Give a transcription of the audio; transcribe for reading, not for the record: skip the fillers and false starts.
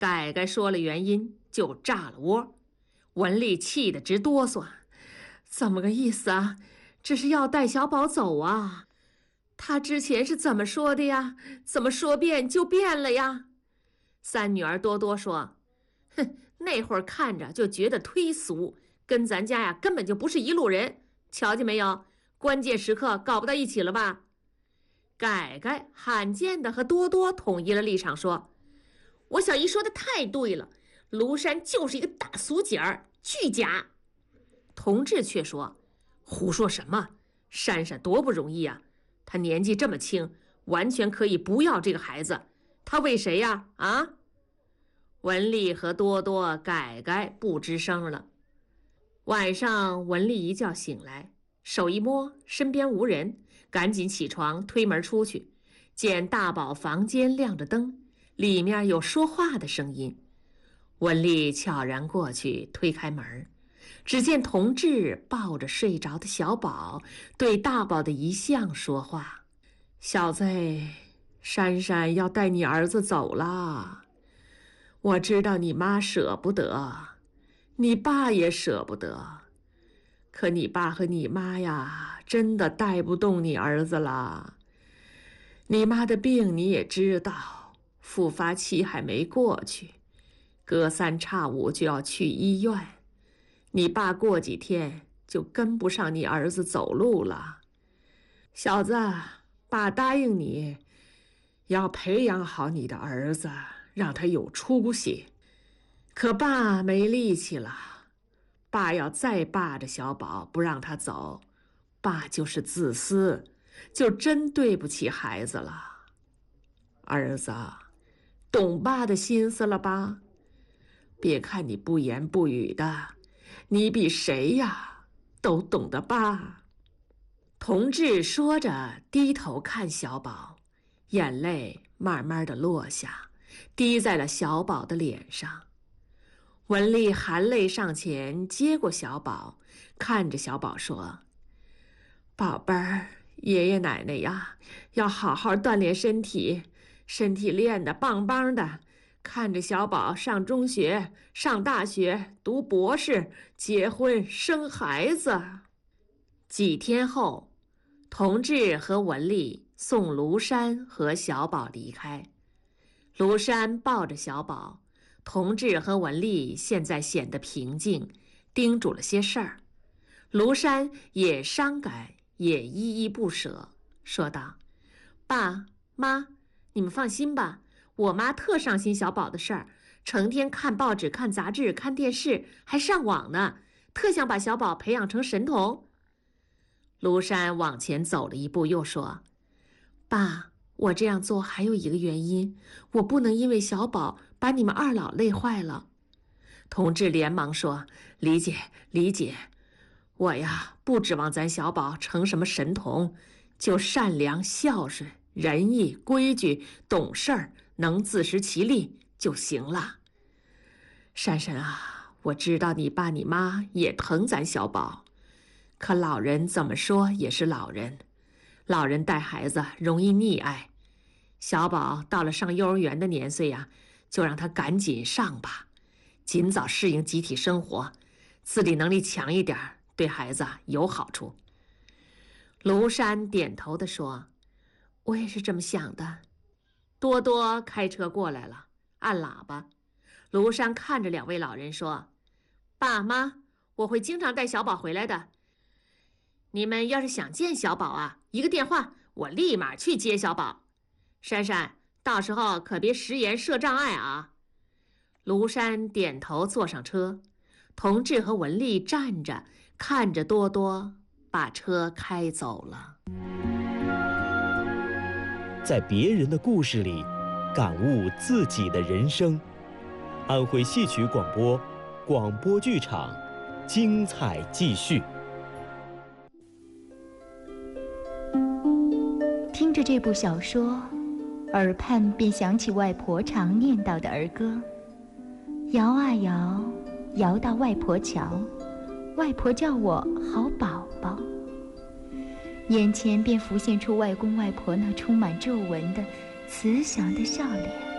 改改说了原因，就炸了窝。文丽气得直哆嗦，怎么个意思啊？这是要带小宝走啊？他之前是怎么说的呀？怎么说变就变了呀？三女儿多多说，哼，那会儿看着就觉得忒俗，跟咱家呀根本就不是一路人。瞧见没有，关键时刻搞不到一起了吧？改改罕见的和多多统一了立场，说，我小姨说的太对了，庐山就是一个大俗景儿，巨假。同志却说，胡说什么？珊珊多不容易啊，她年纪这么轻，完全可以不要这个孩子，她为谁呀？啊？文丽和多多、改改不吱声了。晚上，文丽一觉醒来，手一摸，身边无人，赶紧起床推门出去，见大宝房间亮着灯，里面有说话的声音。文丽悄然过去推开门，只见同志抱着睡着的小宝，对大宝的遗像说话：“小子，珊珊要带你儿子走了。我知道你妈舍不得，你爸也舍不得，可你爸和你妈呀，真的带不动你儿子了。你妈的病你也知道，复发期还没过去，隔三差五就要去医院。你爸过几天就跟不上你儿子走路了。小子，爸答应你，要培养好你的儿子，让他有出息。可爸没力气了，爸要再霸着小宝不让他走，爸就是自私，就真对不起孩子了。儿子，懂爸的心思了吧？别看你不言不语的，你比谁呀都懂得爸。同志说着，低头看小宝，眼泪慢慢的落下，滴在了小宝的脸上。文丽含泪上前接过小宝，看着小宝说：“宝贝儿，爷爷奶奶呀，要好好锻炼身体，身体练得棒棒的，看着小宝上中学、上大学、读博士、结婚生孩子。”几天后，同志和文丽送庐山和小宝离开。庐山抱着小宝，同志和文丽现在显得平静，叮嘱了些事儿。庐山也伤感，也依依不舍，说道：“爸妈，你们放心吧，我妈特上心小宝的事儿，成天看报纸、看杂志、看电视，还上网呢，特想把小宝培养成神童。”庐山往前走了一步，又说：“爸，我这样做还有一个原因，我不能因为小宝把你们二老累坏了。”同志连忙说：“理解理解，我呀不指望咱小宝成什么神童，就善良孝顺仁义规矩懂事儿，能自食其力就行了。珊珊啊，我知道你爸你妈也疼咱小宝，可老人怎么说也是老人，老人带孩子容易溺爱。小宝到了上幼儿园的年岁呀，就让他赶紧上吧，尽早适应集体生活，自理能力强一点，对孩子有好处。”庐山点头地说：“我也是这么想的。”多多开车过来了，按喇叭。庐山看着两位老人说：“爸妈，我会经常带小宝回来的。你们要是想见小宝啊，一个电话，我立马去接小宝。珊珊，到时候可别食言设障碍啊。”庐山点头坐上车，同志和文丽站着看着多多把车开走了。 在别人的故事里感悟自己的人生。安徽戏曲广播，广播剧场，精彩继续。 听着这部小说，耳畔便想起外婆常念叨的儿歌：摇啊摇，摇到外婆桥，外婆叫我好宝宝。眼前便浮现出外公外婆那充满皱纹的慈祥的笑脸。